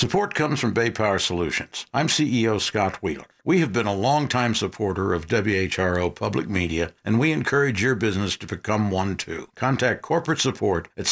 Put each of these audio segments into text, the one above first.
Support comes from Bay Power Solutions. I'm CEO Scott Wheeler. We have been a longtime supporter of WHRO Public Media, and we encourage your business to become one too. Contact corporate support at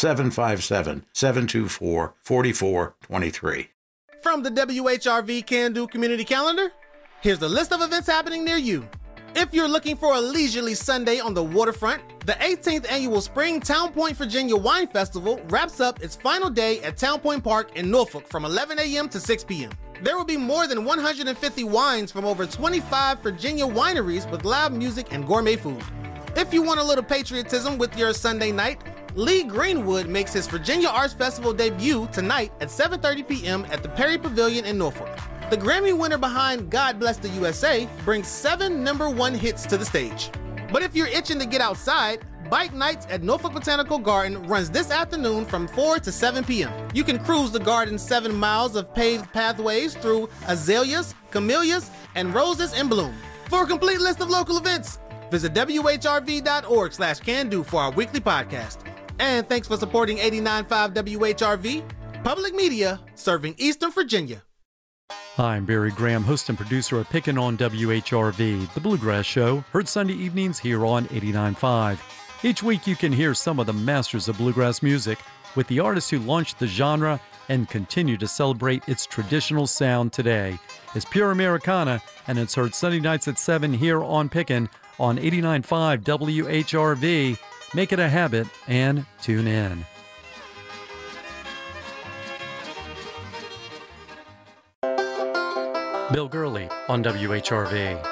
757-724-4423. From the WHRV Can Do Community Calendar, here's the list of events happening near you. If you're looking for a leisurely Sunday on the waterfront, the 18th annual Spring Town Point, Virginia Wine Festival wraps up its final day at Town Point Park in Norfolk from 11 a.m. to 6 p.m. There will be more than 150 wines from over 25 Virginia wineries with live music and gourmet food. If you want a little patriotism with your Sunday night, Lee Greenwood makes his Virginia Arts Festival debut tonight at 7:30 p.m. at the Perry Pavilion in Norfolk. The Grammy winner behind God Bless the USA brings 7 #1 hits to the stage. But if you're itching to get outside, Bike Nights at Norfolk Botanical Garden runs this afternoon from 4 to 7 p.m. You can cruise the garden's 7 miles of paved pathways through azaleas, camellias, and roses in bloom. For a complete list of local events, visit whrv.org/can-do for our weekly podcast. And thanks for supporting 89.5 WHRV, public media serving Eastern Virginia. Hi, I'm Barry Graham, host and producer of Pickin' on WHRV, the Bluegrass Show, heard Sunday evenings here on 89.5. Each week you can hear some of the masters of bluegrass music with the artists who launched the genre and continue to celebrate its traditional sound today. It's Pure Americana, and it's heard Sunday nights at 7 here on Pickin' on 89.5 WHRV. Make it a habit and tune in. Bill Gurley on WHRV.